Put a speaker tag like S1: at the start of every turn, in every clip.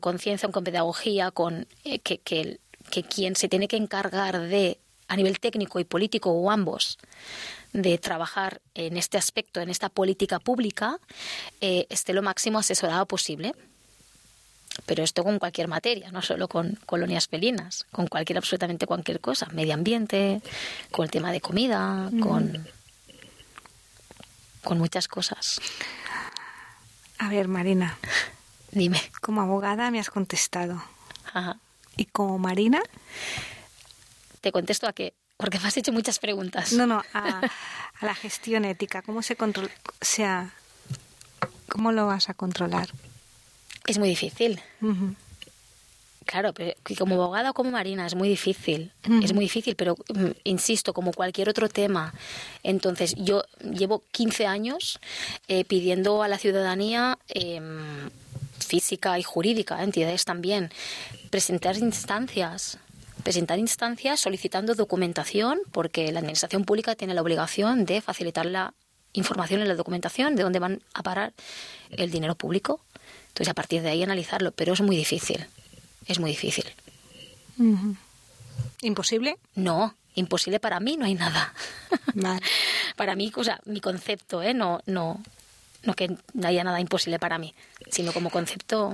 S1: conciencia, con pedagogía, con que quien se tiene que encargar de, a nivel técnico y político o ambos, de trabajar en este aspecto, en esta política pública, esté lo máximo asesorado posible. Pero esto con cualquier materia, no solo con colonias felinas, con absolutamente cualquier cosa, medio ambiente, con el tema de comida, con muchas cosas.
S2: A ver, Marina.
S1: Dime.
S2: Como abogada me has contestado.
S1: Ajá.
S2: ¿Y como Marina?
S1: Te contesto a qué, porque me has hecho muchas preguntas.
S2: No, a la gestión ética. ¿Cómo se controla? O sea, ¿cómo lo vas a controlar?
S1: Es muy difícil.
S2: Uh-huh.
S1: Claro, pero como abogada o como Marina es muy difícil.
S2: Uh-huh.
S1: Es muy difícil, pero insisto, como cualquier otro tema. Entonces, yo llevo 15 años pidiendo a la ciudadanía física y jurídica, entidades también, presentar instancias solicitando documentación, porque la administración pública tiene la obligación de facilitar la información en la documentación de dónde van a parar el dinero público. Entonces, a partir de ahí analizarlo, pero es muy difícil. Es muy difícil.
S2: Uh-huh. ¿Imposible?
S1: No, imposible para mí no hay nada.
S2: Vale.
S1: Para mí, o sea, mi concepto, no que no haya nada imposible para mí, sino como concepto.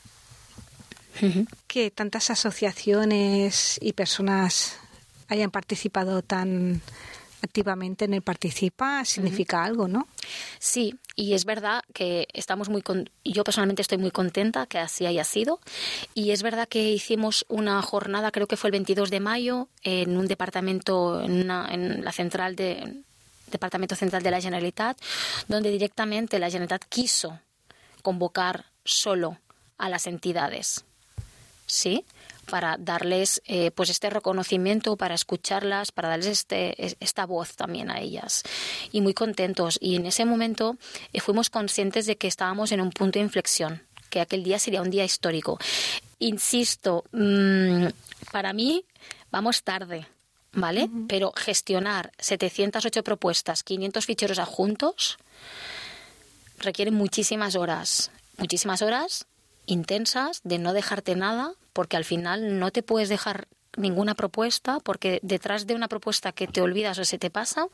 S2: Que tantas asociaciones y personas hayan participado tan activamente en el Participa significa algo, ¿no?
S1: Sí, y es verdad que yo personalmente estoy muy contenta que así haya sido, y es verdad que hicimos una jornada, creo que fue el 22 de mayo, en un departamento, en la Departamento Central de la Generalitat, donde directamente la Generalitat quiso convocar solo a las entidades, ¿sí?, para darles pues este reconocimiento, para escucharlas, para darles esta voz también a ellas. Y muy contentos. Y en ese momento fuimos conscientes de que estábamos en un punto de inflexión, que aquel día sería un día histórico. Insisto, para mí vamos tarde, ¿vale? Uh-huh. Pero gestionar 708 propuestas, 500 ficheros adjuntos, requiere muchísimas horas intensas, de no dejarte nada, porque al final no te puedes dejar ninguna propuesta, porque detrás de una propuesta que te olvidas o se te pasa,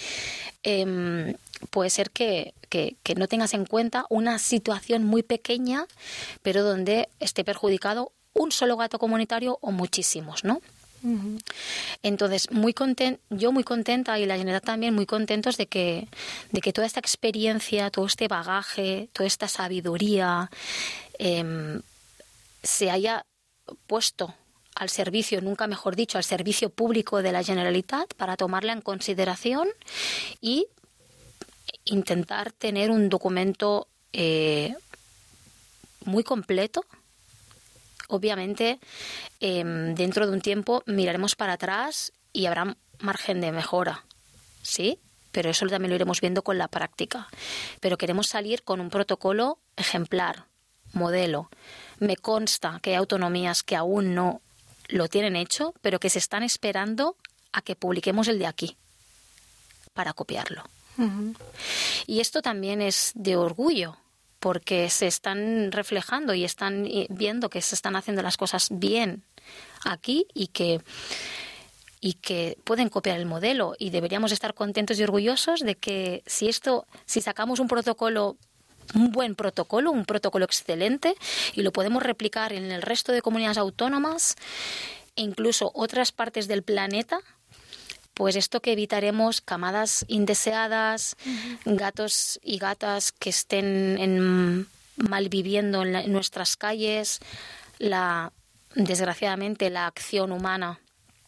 S1: puede ser que no tengas en cuenta una situación muy pequeña, pero donde esté perjudicado un solo gato comunitario o muchísimos, ¿no? Uh-huh. Entonces, yo muy contenta, y la Generalitat también muy contentos de que toda esta experiencia, todo este bagaje, toda esta sabiduría se haya puesto al servicio, nunca mejor dicho, al servicio público de la Generalitat, para tomarla en consideración y intentar tener un documento muy completo. Obviamente, dentro de un tiempo miraremos para atrás y habrá margen de mejora, ¿sí? Pero eso también lo iremos viendo con la práctica. Pero queremos salir con un protocolo ejemplar, modelo. Me consta que hay autonomías que aún no lo tienen hecho, pero que se están esperando a que publiquemos el de aquí para copiarlo. Uh-huh. Y esto también es de orgullo, porque se están reflejando y están viendo que se están haciendo las cosas bien aquí y que pueden copiar el modelo, y deberíamos estar contentos y orgullosos de que si sacamos un buen protocolo, un protocolo excelente, y lo podemos replicar en el resto de comunidades autónomas e incluso otras partes del planeta, pues esto que evitaremos camadas indeseadas, uh-huh, gatos y gatas que estén malviviendo en nuestras calles, desgraciadamente la acción humana,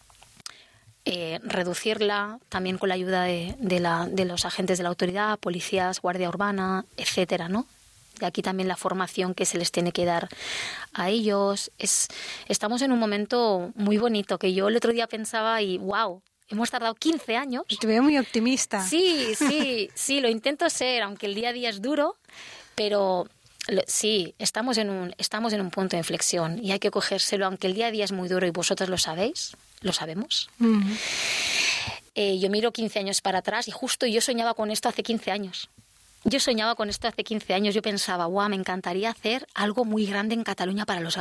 S1: reducirla también con la ayuda de los agentes de la autoridad, policías, guardia urbana, etcétera, ¿no? De aquí también la formación que se les tiene que dar a ellos. Estamos en un momento muy bonito, que yo el otro día pensaba y ¡wow! Hemos tardado 15 años.
S2: Te veo muy optimista.
S1: Sí, lo intento ser, aunque el día a día es duro, pero sí, estamos en un punto de inflexión y hay que cogérselo, aunque el día a día es muy duro y vosotros lo sabéis, lo sabemos. Uh-huh. Yo miro 15 años para atrás y justo yo soñaba con esto hace 15 años. Yo soñaba con esto hace 15 años. Yo pensaba, guau, me encantaría hacer algo muy grande en Cataluña para los